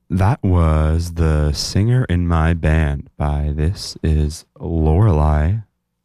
That was The Singer in My Band by This Is Lorelei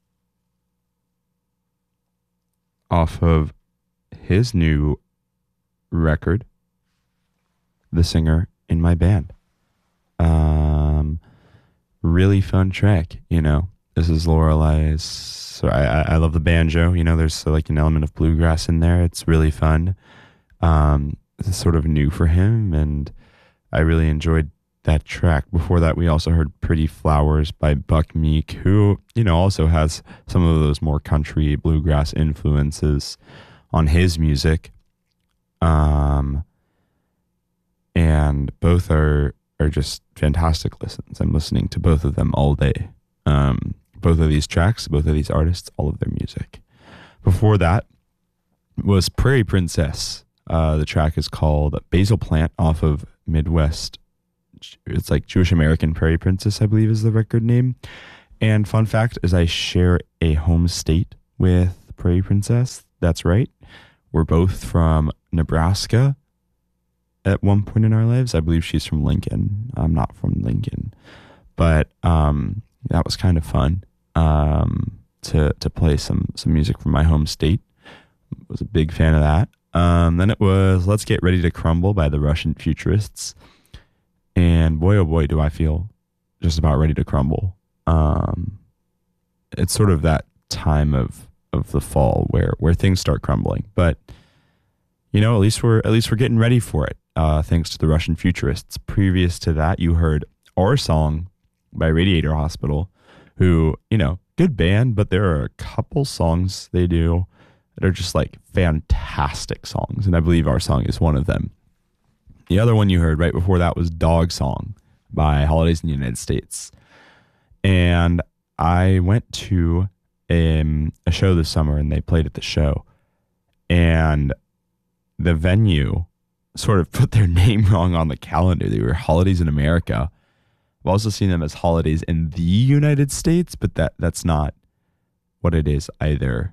off of his new record, The Singer in My Band. Um, Really fun track, you know. This is Lorelei's. So I love the banjo. You know, there's like an element of bluegrass in there. It's really fun. It's sort of new for him, and I really enjoyed that track. Before that, we also heard Pretty Flowers by Buck Meek, who, you know, also has some of those more country bluegrass influences on his music. Um, and both are just fantastic listens. I'm listening to both of them all day. Both of these tracks, both of these artists, all of their music. Before that was Prairie Princess. The track is called Basil Plant off of Midwest. It's like Jewish American Prairie Princess, I believe is the record name. And fun fact is I share a home state with Prairie Princess. That's right. We're both from Nebraska at one point in our lives. I believe she's from Lincoln. I'm not from Lincoln. But that was kind of fun to play some music from my home state. Was a big fan of that. Then it was Let's Get Ready to Crumble by the Russian Futurists. And boy, oh boy, do I feel just about ready to crumble. It's sort of that time of the fall where things start crumbling. But you know, at least we're getting ready for it. Thanks to the Russian Futurists. Previous to that, you heard Our Song by Radiator Hospital, who, you know, good band, but there are a couple songs they do that are just like fantastic songs. And I believe Our Song is one of them. The other one you heard right before that was Dog Song by Holidays in the United States. And I went to a show this summer and they played at the show. And the venue sort of put their name wrong on the calendar. They were Holidays in America. I've also seen them as Holidays in the United States, but that's not what it is either.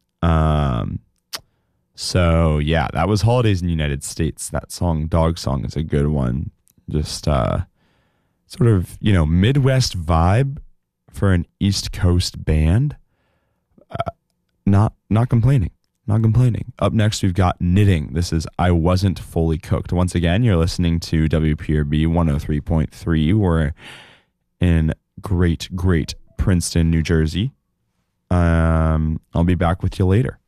So yeah, that was Holidays in the United States. That song, Dog Song, is a good one. Just sort of, you know, Midwest vibe for an East Coast band. Not complaining. Not complaining. Up next, we've got Knitting. This is I Wasn't Fully Cooked. Once again, you're listening to WPRB 103.3. We're in great Princeton, New Jersey. I'll be back with you later.